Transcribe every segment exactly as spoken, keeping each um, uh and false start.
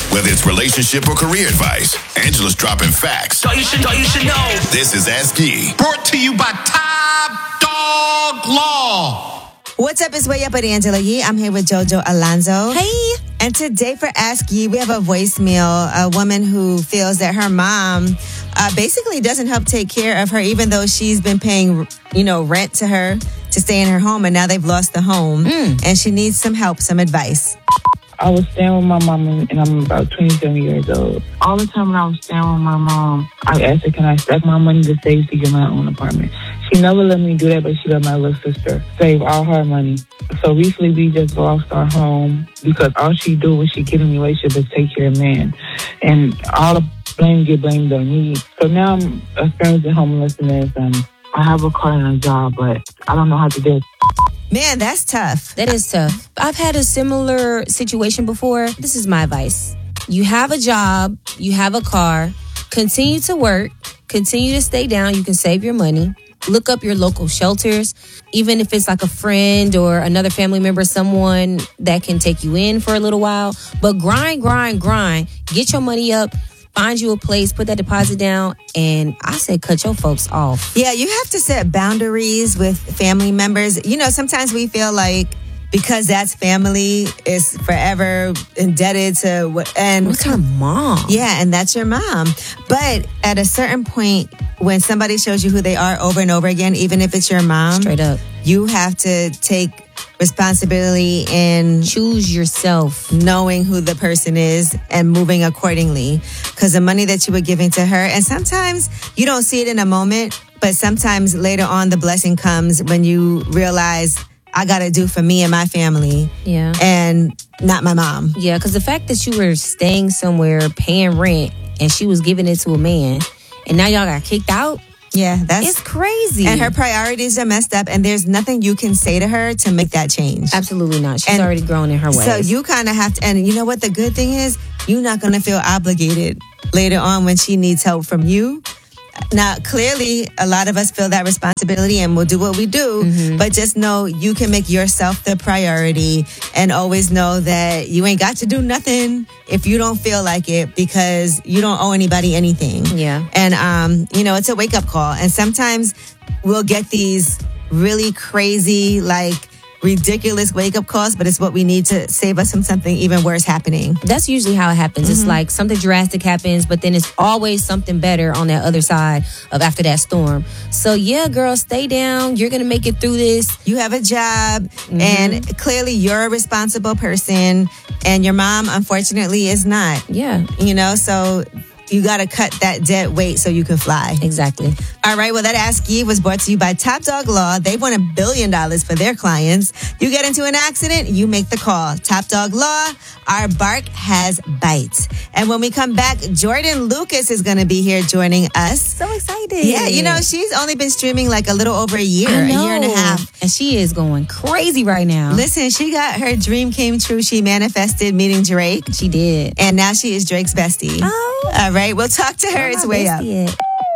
Whether it's relationship or career advice, Angela's dropping facts. All you should, all you should know. This is Ask Yee. Brought to you by Top Dog Law. What's up? It's Way Up with Angela Yee. I'm here with JoJo Alonzo. Hey. And today for Ask Yee, we have a voicemail, a woman who feels that her mom uh, basically doesn't help take care of her, even though she's been paying, you know, rent to her to stay in her home, and now they've lost the home, mm. and she needs some help, some advice. I was staying with my mom, and I'm about twenty-seven years old. All the time when I was staying with my mom, I asked her, can I stack my money to save to get my own apartment? She never let me do that, but she let my little sister save all her money. So recently, we just lost our home because all she do when she get in a relationship is take care of man. And all the blame get blamed on me. So now I'm experiencing homelessness, and I have a car and a job, but I don't know how to do it. Man, that's tough. That is tough. I've had a similar situation before. This is my advice. You have a job, you have a car, continue to work, continue to stay down. You can save your money. Look up your local shelters, even if it's like a friend or another family member, someone that can take you in for a little while. But grind, grind, grind. Get your money up. Find you a place, put that deposit down, and I say cut your folks off. Yeah, you have to set boundaries with family members. You know, sometimes we feel like because that's family, is forever indebted to what. And what's her mom? Yeah, and that's your mom. But at a certain point, when somebody shows you who they are over and over again, even if it's your mom, straight up, you have to take responsibility and choose yourself, knowing who the person is and moving accordingly. Because the money that you were giving to her, and sometimes you don't see it in a moment, but sometimes later on the blessing comes when you realize I got to do for me and my family. Yeah. And not my mom. Yeah, because the fact that you were staying somewhere, paying rent, and she was giving it to a man, and now y'all got kicked out. Yeah, that's it's crazy. And her priorities are messed up, and there's nothing you can say to her to make that change. Absolutely not. She's and already grown in her ways. So you kind of have to, and you know what the good thing is? You're not going to feel obligated later on when she needs help from you. Now, clearly, a lot of us feel that responsibility and we'll do what we do, mm-hmm. but just know you can make yourself the priority and always know that you ain't got to do nothing if you don't feel like it because you don't owe anybody anything. Yeah. And, um, you know, it's a wake-up call. And sometimes we'll get these really crazy, like, ridiculous wake-up calls, but it's what we need to save us from something even worse happening. That's usually how it happens. Mm-hmm. It's like something drastic happens, but then it's always something better on that other side of after that storm. So yeah, girl, stay down. You're going to make it through this. You have a job, mm-hmm. and clearly you're a responsible person, and your mom, unfortunately, is not. Yeah. You know, so you got to cut that dead weight so you can fly. Exactly. All right. Well, that Ask Yee was brought to you by Top Dog Law. They won a billion dollars for their clients. You get into an accident, you make the call. Top Dog Law, our bark has bites. And when we come back, Jordan Lucas is going to be here joining us. So excited. Yeah. You know, she's only been streaming like a little over a year, I know. a year and a half. And she is going crazy right now. Listen, she got her dream came true. She manifested meeting Drake. She did. And now she is Drake's bestie. Oh. All right. We'll talk to her. It's Way Up. Yet.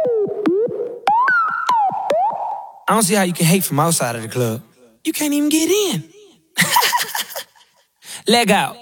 I don't see how you can hate from outside of the club. You can't even get in. Leg out.